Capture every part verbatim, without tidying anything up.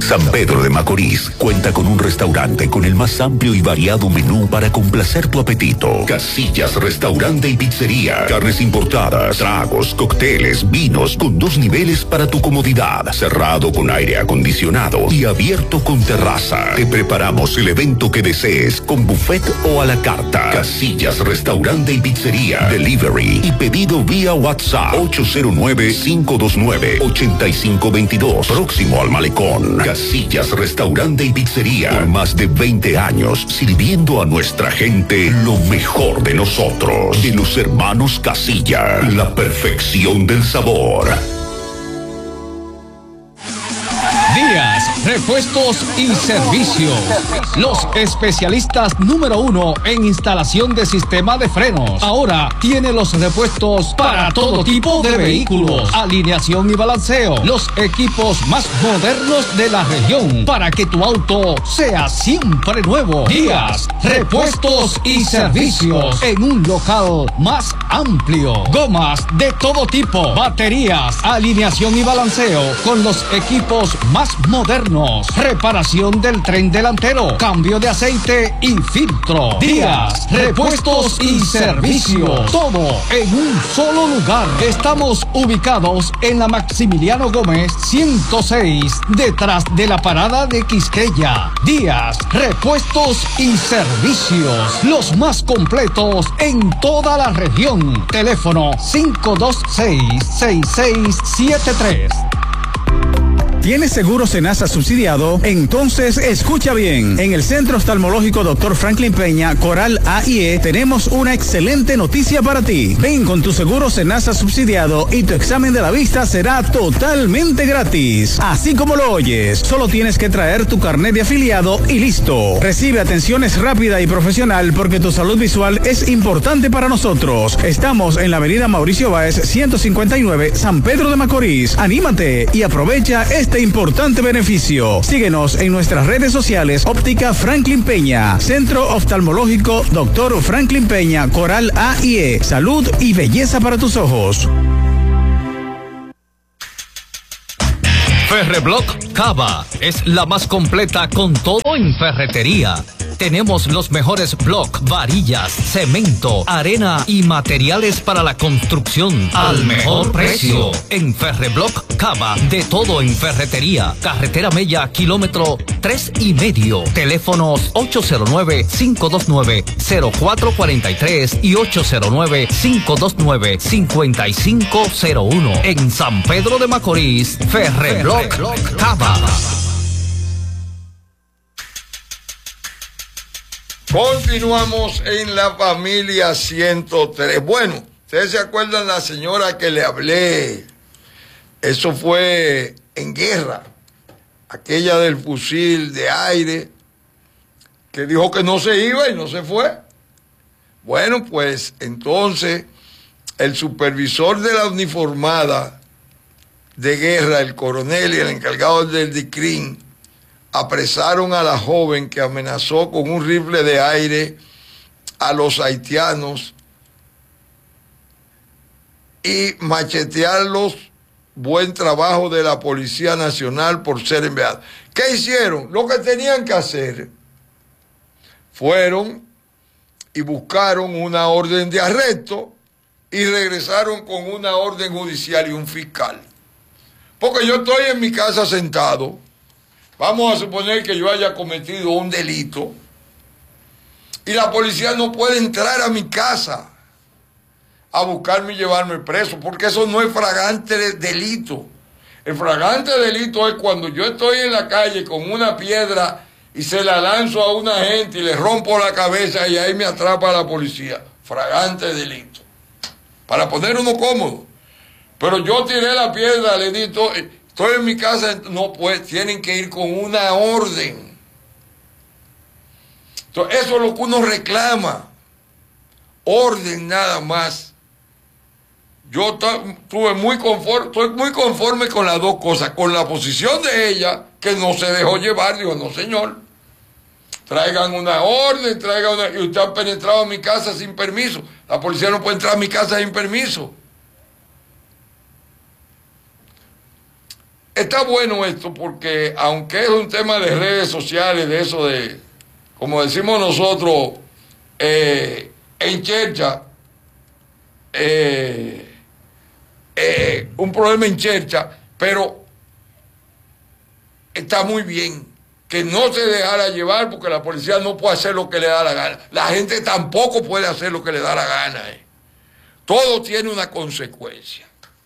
San Pedro de Macorís cuenta con un restaurante con el más amplio y variado menú para complacer tu apetito. Casillas Restaurante y Pizzería. Carnes importadas, tragos, cócteles, vinos con dos niveles para tu comodidad. Cerrado con aire acondicionado y abierto con terraza. Te preparamos el evento que desees con buffet o a la carta. Casillas Restaurante y Pizzería. Delivery y pedido vía WhatsApp ocho cero nueve, cinco dos nueve, ocho cinco dos dos. Próximo al Malecón. Casillas Restaurante y Pizzería. Por más de veinte años sirviendo a nuestra gente lo mejor de nosotros. De los hermanos Casilla. La perfección del sabor. Díaz, repuestos y servicios. Los especialistas número uno en instalación de sistema de frenos. Ahora tiene los repuestos para todo tipo de vehículos. Alineación y balanceo. Los equipos más modernos de la región para que tu auto sea siempre nuevo. Díaz, repuestos y servicios en un local más amplio. Gomas de todo tipo. Baterías, alineación y balanceo con los equipos más modernos. Reparación del tren delantero, cambio de aceite y filtro. Díaz, repuestos y servicios. Todo en un solo lugar. Estamos ubicados en la Maximiliano Gómez ciento seis, detrás de la parada de Quisqueya. Díaz, repuestos y servicios. Los más completos en toda la región. Teléfono cinco dos seis, seis seis siete tres. ¿Tienes seguro Senasa subsidiado? Entonces escucha bien. En el Centro Oftalmológico doctor Franklin Peña, Coral A y E, tenemos una excelente noticia para ti. Ven con tu seguro Senasa subsidiado y tu examen de la vista será totalmente gratis. Así como lo oyes, solo tienes que traer tu carnet de afiliado y listo. Recibe atenciones rápida y profesional porque tu salud visual es importante para nosotros. Estamos en la avenida Mauricio Báez, ciento cincuenta y nueve, San Pedro de Macorís. Anímate y aprovecha este importante beneficio. Síguenos en nuestras redes sociales. Óptica Franklin Peña, Centro Oftalmológico doctor Franklin Peña, Coral A y E. Salud y belleza para tus ojos. Ferreblock Cava es la más completa con todo en ferretería. Tenemos los mejores block, varillas, cemento, arena y materiales para la construcción al mejor precio. En Ferreblock Cava, de todo en ferretería. Carretera Mella, kilómetro tres y medio. Teléfonos ocho cero nueve, cinco dos nueve, cero cuatro cuatro tres y ocho cero nueve, cinco dos nueve, cinco cinco cero uno. En San Pedro de Macorís, Ferreblock Cava. Continuamos en la familia ciento tres. Bueno, ustedes se acuerdan la señora que le hablé. Eso fue en guerra. Aquella del fusil de aire que dijo que no se iba y no se fue. Bueno, pues entonces el supervisor de la uniformada de guerra, el coronel y el encargado del D I C R I N, apresaron a la joven que amenazó con un rifle de aire a los haitianos y machetearlos. Buen trabajo de la Policía Nacional por ser enviados. ¿Qué hicieron? Lo que tenían que hacer. Fueron y buscaron una orden de arresto y regresaron con una orden judicial y un fiscal. Porque yo estoy en mi casa sentado. Vamos a suponer que yo haya cometido un delito y la policía no puede entrar a mi casa a buscarme y llevarme preso, porque eso no es flagrante delito. El flagrante delito es cuando yo estoy en la calle con una piedra y se la lanzo a una gente y le rompo la cabeza y ahí me atrapa la policía. Flagrante delito. Para poner uno cómodo. Pero yo tiré la piedra, le di todo. Estoy en mi casa, no, pues tienen que ir con una orden. Entonces, eso es lo que uno reclama. Orden nada más. Yo estuve muy conforme, estoy muy conforme con las dos cosas. Con la posición de ella, que no se dejó llevar. Digo, no señor, traigan una orden, traigan una... Y usted ha penetrado en mi casa sin permiso. La policía no puede entrar a mi casa sin permiso. está bueno esto porque aunque es un tema de redes sociales, de eso de, como decimos nosotros, eh, en chercha, eh, eh, un problema en chercha, pero está muy bien que no se dejara llevar porque la policía no puede hacer lo que le da la gana. La gente tampoco puede hacer lo que le da la gana. Eh. Todo tiene una consecuencia.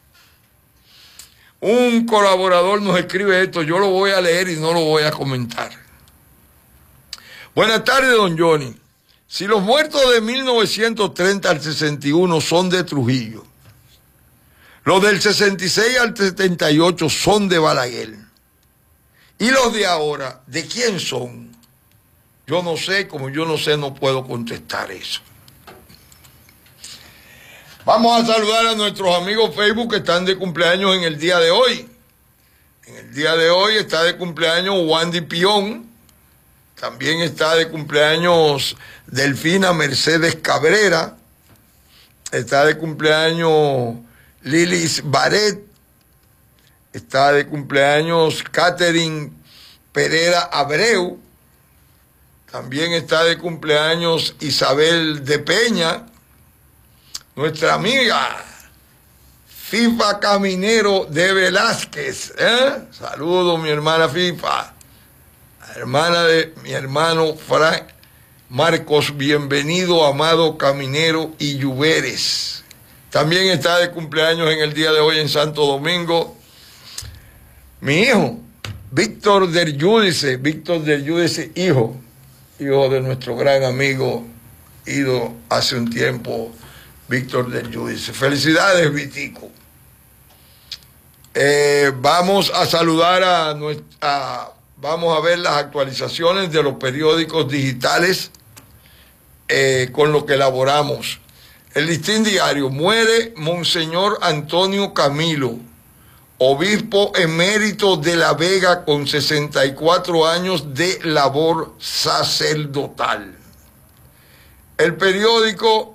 Un colaborador nos escribe esto, yo lo voy a leer y no lo voy a comentar. Buenas tardes, don Johnny. Si los muertos de mil novecientos treinta al sesenta y uno son de Trujillo, los del sesenta y seis al setenta y ocho son de Balaguer, y los de ahora, ¿de quién son? Yo no sé, como yo no sé, no puedo contestar eso. Vamos a saludar a nuestros amigos Facebook que están de cumpleaños en el día de hoy. En el día de hoy está de cumpleaños Wandy Pion. También está de cumpleaños Delfina Mercedes Cabrera. Está de cumpleaños Lilis Baret. Está de cumpleaños Catherine Pereira Abreu. También está de cumpleaños Isabel de Peña. Nuestra amiga Fifa Caminero de Velázquez. ¿eh? Saludos, mi hermana Fifa. Hermana de mi hermano Frank Marcos, bienvenido, amado Caminero y Lluveres. También está de cumpleaños en el día de hoy en Santo Domingo mi hijo, Víctor del Yudice, Víctor del Yudice, hijo, hijo de nuestro gran amigo, ido hace un tiempo, Víctor del Yudice. Felicidades, Vitico. Eh, vamos a saludar a nuestra... Vamos a ver las actualizaciones de los periódicos digitales eh, con lo que elaboramos. El Listín Diario: muere Monseñor Antonio Camilo, obispo emérito de La Vega con sesenta y cuatro años de labor sacerdotal. El periódico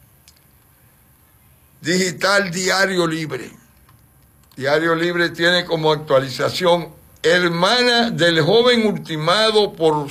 digital Diario Libre. Diario Libre tiene como actualización: hermana del joven ultimado por